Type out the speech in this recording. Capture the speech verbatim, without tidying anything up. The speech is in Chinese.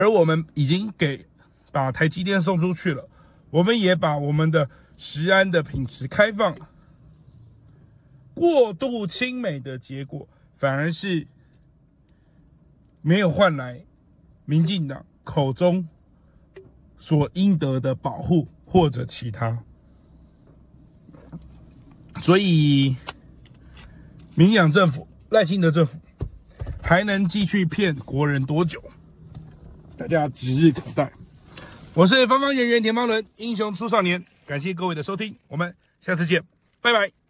而我们已经给把台积电送出去了，我们也把我们的食安的品质开放了。过度亲美的结果，反而是没有换来民进党口中所应得的保护或者其他。所以，民进党政府、赖清德政府还能继续骗国人多久？大家指日可待。我是方方圆圆田方伦，英雄出少年，感谢各位的收听，我们下次见，拜拜。